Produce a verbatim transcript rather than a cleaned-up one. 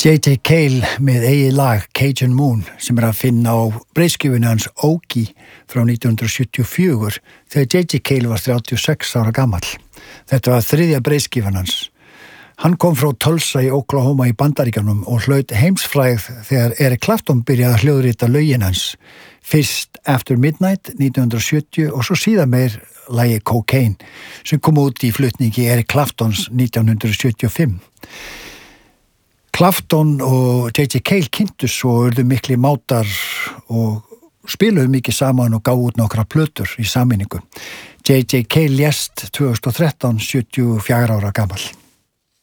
J J Cale með eigið lag Cajun Moon sem er að finna á breiðskjöfunni hans Okie frá nítján hundrað sjötíu og fjögur þegar J J Cale var þrjátíu og sex ára gamall. Þetta var þriðja breiðskjöfan hans. Hann kom frá Tulsa í Oklahoma í Bandaríkjunum og hlaut heimsfrægð þegar Eric Clapton byrjaði að hljóðrita lögin hans. Fyrst After Midnight nítján hundrað sjötíu og svo síðan meir lagi Cocaine sem kom út í flutningi Eric Claptons nítján hundrað sjötíu og fimm. Clapton og J J Cale kynntust svo og urðu mikli mátar og spiluðu mikið saman og gáfu út nokkra plötur í sameiningu. J J Cale lést tvö þúsund og þrettán, sjötíu og fjögurra ára gamall.